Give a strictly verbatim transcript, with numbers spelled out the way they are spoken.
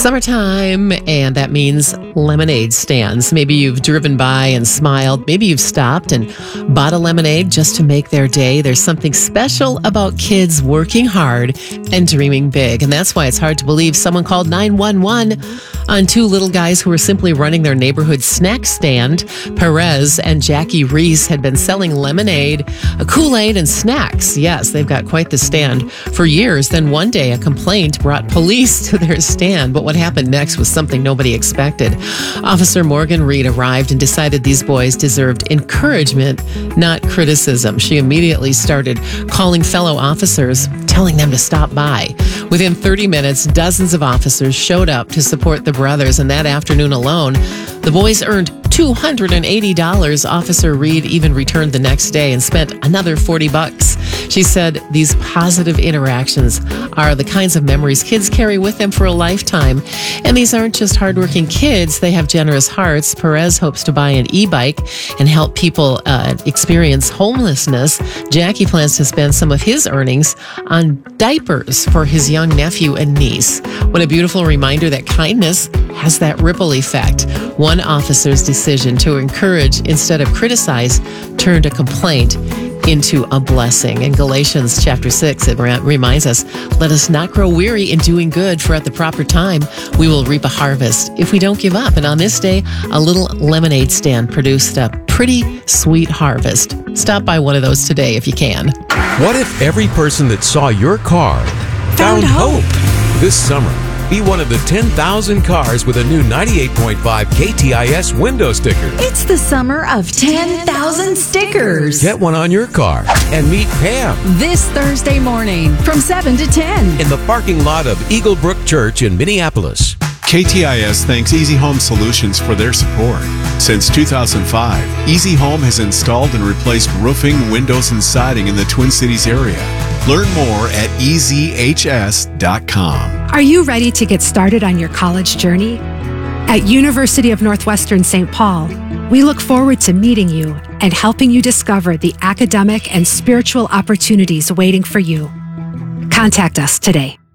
Summertime, and that means lemonade stands. Maybe you've driven by and smiled. Maybe you've stopped and bought a lemonade just to make their day. There's something special about kids working hard and dreaming big. And that's why it's hard to believe someone called nine one one on two little guys who were simply running their neighborhood snack stand. Perez and Jackie Reese had been selling lemonade, a Kool-Aid, and snacks. Yes, they've got quite the stand for years. Then one day, a complaint brought police to their stand. But what happened next was something nobody expected. Officer Morgan Reed arrived and decided these boys deserved encouragement, not criticism. She immediately started calling fellow officers, telling them to stop by. Within thirty minutes, dozens of officers showed up to support the brothers, and that afternoon alone, the boys earned two hundred eighty dollars. Officer Reed even returned the next day and spent another forty bucks. She said these positive interactions are the kinds of memories kids carry with them for a lifetime. And these aren't just hardworking kids, they have generous hearts. Perez hopes to buy an e-bike and help people uh, experience homelessness. Jackie plans to spend some of his earnings on diapers for his young nephew and niece. What a beautiful reminder that kindness has that ripple effect. One officer's decision to encourage instead of criticize turned a complaint into a blessing. In Galatians chapter six, it reminds us, let us not grow weary in doing good, for at the proper time we will reap a harvest if we don't give up. And on this day, a little lemonade stand produced a pretty sweet harvest. Stop by one of those today if you can. What if every person that saw your car found, found hope? hope? This summer, be one of the ten thousand cars with a new ninety-eight point five K T I S window sticker. It's the summer of ten thousand stickers. Get one on your car and meet Pam this Thursday morning from seven to ten in the parking lot of Eagle Brook Church in Minneapolis. K T I S thanks Easy Home Solutions for their support. Since two thousand five, Easy Home has installed and replaced roofing, windows, and siding in the Twin Cities area. Learn more at E Z H S dot com. Are you ready to get started on your college journey? At University of Northwestern Saint Paul, we look forward to meeting you and helping you discover the academic and spiritual opportunities waiting for you. Contact us today.